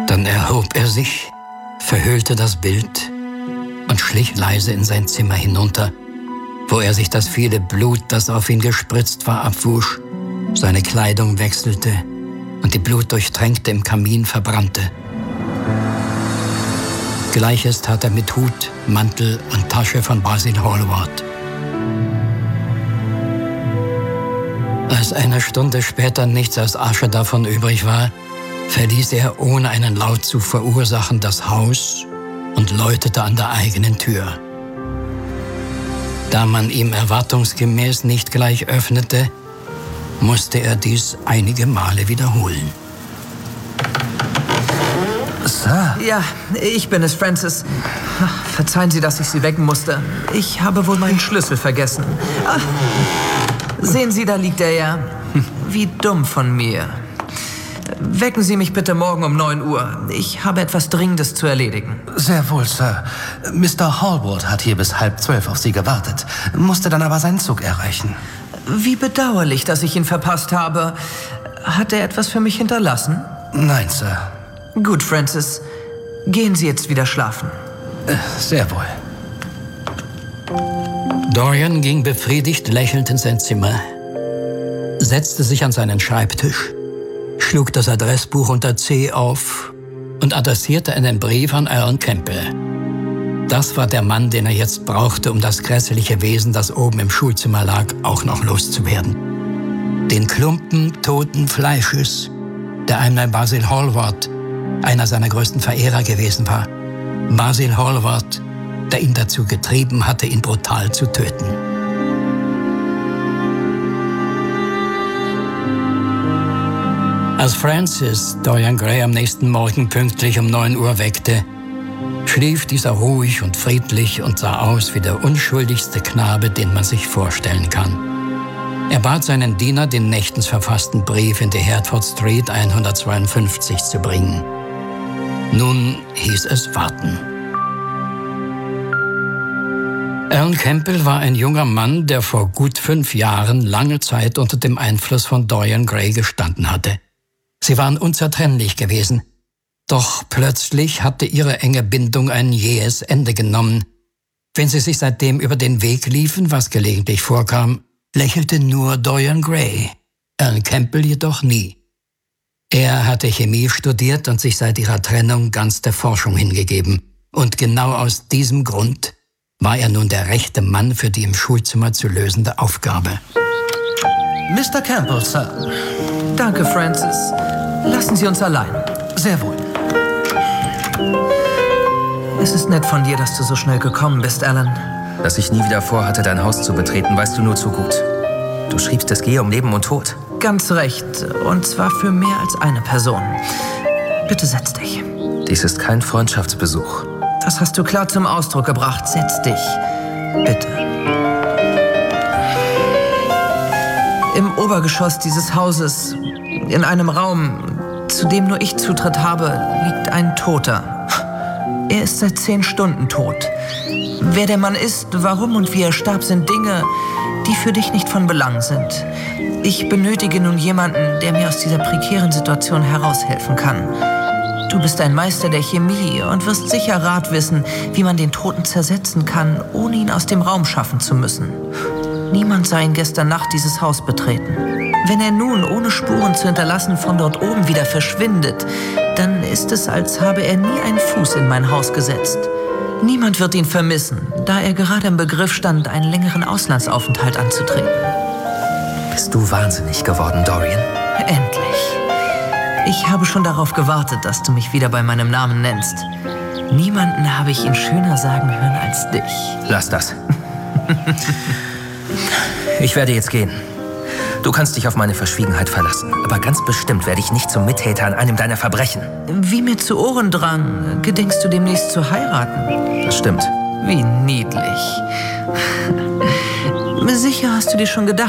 Dann erhob er sich, verhüllte das Bild und schlich leise in sein Zimmer hinunter, wo er sich das viele Blut, das auf ihn gespritzt war, abwusch, seine Kleidung wechselte und die blutdurchtränkte im Kamin verbrannte. Gleiches tat er mit Hut, Mantel und Tasche von Basil Hallward. Als eine Stunde später nichts als Asche davon übrig war, verließ er ohne einen Laut zu verursachen das Haus und läutete an der eigenen Tür. Da man ihm erwartungsgemäß nicht gleich öffnete, musste er dies einige Male wiederholen. Sir? Ja, ich bin es, Francis. Verzeihen Sie, dass ich Sie wecken musste. Ich habe wohl meinen Schlüssel vergessen. Sehen Sie, da liegt er ja. Wie dumm von mir. Wecken Sie mich bitte morgen um 9 Uhr. Ich habe etwas Dringendes zu erledigen. Sehr wohl, Sir. Mr. Hallward hat hier bis 11:30 auf Sie gewartet, musste dann aber seinen Zug erreichen. Wie bedauerlich, dass ich ihn verpasst habe. Hat er etwas für mich hinterlassen? Nein, Sir. Gut, Francis. Gehen Sie jetzt wieder schlafen. Sehr wohl. Dorian ging befriedigt lächelnd in sein Zimmer, setzte sich an seinen Schreibtisch, schlug das Adressbuch unter C auf und adressierte einen Brief an Alan Campbell. Das war der Mann, den er jetzt brauchte, um das grässliche Wesen, das oben im Schulzimmer lag, auch noch loszuwerden. Den Klumpen toten Fleisches, der einmal Basil Hallward, einer seiner größten Verehrer gewesen war. Basil Hallward, der ihn dazu getrieben hatte, ihn brutal zu töten. Als Francis Dorian Gray am nächsten Morgen pünktlich um 9 Uhr weckte, schlief dieser ruhig und friedlich und sah aus wie der unschuldigste Knabe, den man sich vorstellen kann. Er bat seinen Diener, den nächtens verfassten Brief in die Hertford Street 152 zu bringen. Nun hieß es warten. Alan Campbell war ein junger Mann, der vor gut 5 Jahren lange Zeit unter dem Einfluss von Dorian Gray gestanden hatte. Sie waren unzertrennlich gewesen, doch plötzlich hatte ihre enge Bindung ein jähes Ende genommen. Wenn sie sich seitdem über den Weg liefen, was gelegentlich vorkam, lächelte nur Dorian Gray, Alan Campbell jedoch nie. Er hatte Chemie studiert und sich seit ihrer Trennung ganz der Forschung hingegeben. Und genau aus diesem Grund war er nun der rechte Mann für die im Schulzimmer zu lösende Aufgabe. Mr. Campbell, Sir. Danke, Francis. Lassen Sie uns allein. Sehr wohl. Es ist nett von dir, dass du so schnell gekommen bist, Alan. Dass ich nie wieder vorhatte, dein Haus zu betreten, weißt du nur zu gut. Du schriebst, es gehe um Leben und Tod. Ganz recht. Und zwar für mehr als eine Person. Bitte setz dich. Dies ist kein Freundschaftsbesuch. Das hast du klar zum Ausdruck gebracht. Setz dich. Bitte. Im Obergeschoss dieses Hauses, in einem Raum, zu dem nur ich Zutritt habe, liegt ein Toter. Er ist seit 10 Stunden tot. Wer der Mann ist, warum und wie er starb, sind Dinge, die für dich nicht von Belang sind. Ich benötige nun jemanden, der mir aus dieser prekären Situation heraushelfen kann. Du bist ein Meister der Chemie und wirst sicher Rat wissen, wie man den Toten zersetzen kann, ohne ihn aus dem Raum schaffen zu müssen. Niemand sah ihn gestern Nacht dieses Haus betreten. Wenn er nun, ohne Spuren zu hinterlassen, von dort oben wieder verschwindet, dann ist es, als habe er nie einen Fuß in mein Haus gesetzt. Niemand wird ihn vermissen, da er gerade im Begriff stand, einen längeren Auslandsaufenthalt anzutreten. Bist du wahnsinnig geworden, Dorian? Endlich. Ich habe schon darauf gewartet, dass du mich wieder bei meinem Namen nennst. Niemanden habe ich ihn schöner sagen hören als dich. Lass das. Ich werde jetzt gehen. Du kannst dich auf meine Verschwiegenheit verlassen. Aber ganz bestimmt werde ich nicht zum Mittäter an einem deiner Verbrechen. Wie mir zu Ohren drang, gedenkst du demnächst zu heiraten? Das stimmt. Wie niedlich. Sicher hast du dir schon gedacht,